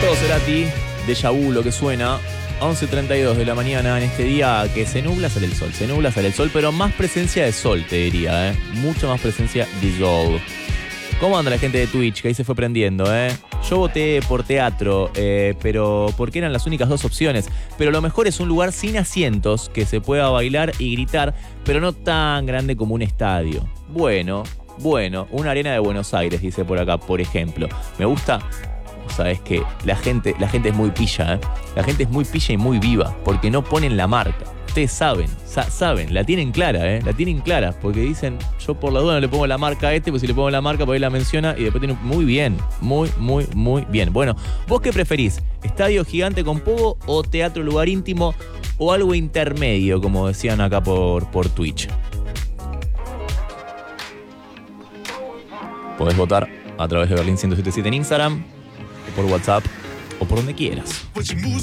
Todo Cerati, Déjà Vu, lo que suena. 11:32 de la mañana en este día que se nubla, sale el sol. Se nubla, sale el sol, pero más presencia de sol, te diría, ¿eh? Mucho más presencia de sol. ¿Cómo anda la gente de Twitch? Que ahí se fue prendiendo, ¿eh? Yo voté por teatro, pero porque eran las únicas dos opciones. Pero lo mejor es un lugar sin asientos, que se pueda bailar y gritar, pero no tan grande como un estadio. Bueno, una arena de Buenos Aires, dice por acá, por ejemplo. Me gusta. Sabes que la gente es muy pilla, ¿eh? La gente es muy pilla y muy viva, porque no ponen la marca. Ustedes saben, la tienen clara, ¿eh? La tienen clara, porque dicen, yo por la duda no le pongo la marca a pues si le pongo la marca, por ahí la menciona y después tiene muy bien, muy bien. Bueno, ¿vos qué preferís? ¿Estadio gigante con pogo o teatro lugar íntimo o algo intermedio, como decían acá por Twitch? Podés votar a través de Berlín 1077 en Instagram, por WhatsApp o por donde quieras.